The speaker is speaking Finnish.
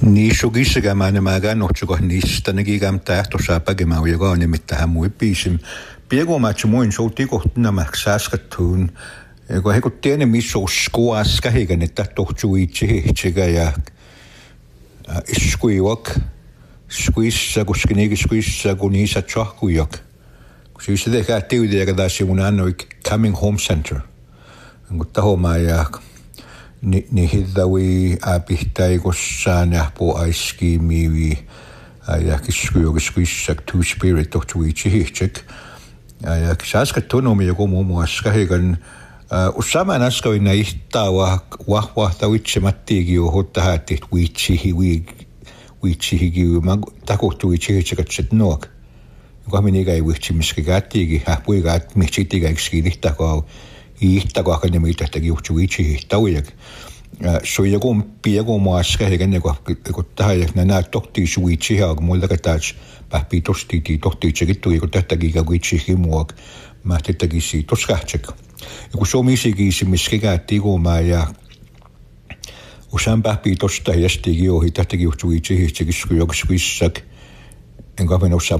Niissä on kissäkämään nämä kannotsuko niistä nekin kämtää tuossa päkemään ja kaan nimittäin mui piisin. Piekomaatsi muin souti kohti nämä sääskattuun. Kun he kun tiedä missä on skuas kähikän, että tohtuu itse hitsikä ja iskuivak. Skuissa, koska niikin skuissa, kun niissä tjahkujak. Siis se tekee tiivitiä, että se mun annoi Coming Home Center. Kun tahomaa ja niin hittaui äpihtäi kossaan ja po aiskiimivi ja kiskuissa Two Spirit tohtuu itse hihtsek. Ja sääskät tunnomi joku muun muassa kähikän usaman askoin näihtaa vahvahta itsemättiikin johon tähän tehty viitsihikin. Mä takohtuu itse hitsekatset nuok. Joka minä ei viitsimiskin kättiikin, häpuikä, että mihtsiitikä eksikin ihtakaa. Ihtakaa, että me itsestäkin johtuu itse hihtauja. Se on joku pieko maassa kähikän, kun tähän nämä tohtii suitsihaa, kun muilta kätäisi pähpii tohtii itsekin tuli, kun tähtäkin käy itsekin muok. Mä tehtäkin siitä toskähtsek. Ja kun se on misikin, missä käyttiin kuumaa ja usein pähpii tosta jästikin ohi, tähtäkin johtuu itse hihtsekin, kun joku suissak. Enkä minä osaa